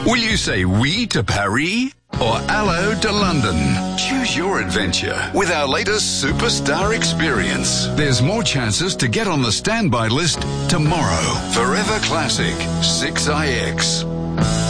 Will you say oui to Paris or hello to London? Choose your adventure with our latest superstar experience. There's more chances to get on the standby list tomorrow. Forever Classic 6IX.